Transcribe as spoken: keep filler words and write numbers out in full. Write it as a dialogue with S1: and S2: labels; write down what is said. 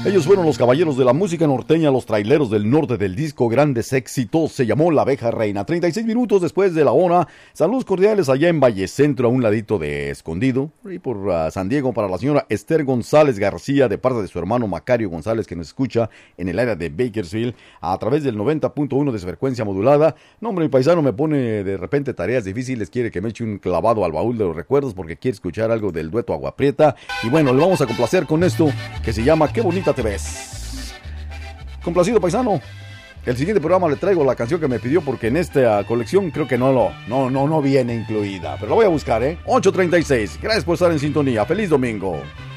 S1: Ellos fueron los caballeros de la música norteña, los traileros del norte del disco Grandes Éxitos. Se llamó La Abeja Reina. treinta y seis minutos después de la hora. Saludos cordiales allá en Valle Centro, a un ladito de Escondido. Y por uh, San Diego para la señora Esther González García, de parte de su hermano Macario González, que nos escucha en el área de Bakersfield a través del noventa punto uno de su frecuencia modulada. No, hombre, mi paisano me pone de repente tareas difíciles. Quiere que me eche un clavado al baúl de los recuerdos porque quiere escuchar algo del dueto Agua Prieta. Y bueno, le vamos a complacer con esto que se llama Qué bonita te ves. Complacido, paisano. El siguiente programa le traigo la canción que me pidió porque en esta colección creo que no lo, no, no, no viene incluida. Pero la voy a buscar, ¿eh? ocho treinta y seis. Gracias por estar en sintonía. Feliz domingo.